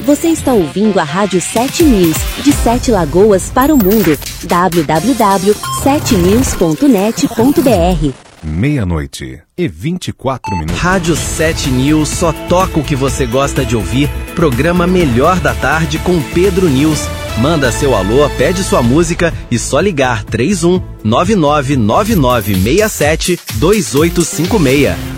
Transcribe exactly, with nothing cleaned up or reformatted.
Você está ouvindo a Rádio sete News, de Sete Lagoas para o mundo. w w w ponto sete news ponto net ponto b r. Meia-noite e vinte e quatro minutos. Rádio sete News só toca o que você gosta de ouvir. Programa Melhor da Tarde com Pedro News. Manda seu alô, pede sua música e só ligar três um nove nove nove nove seis sete dois oito cinco seis.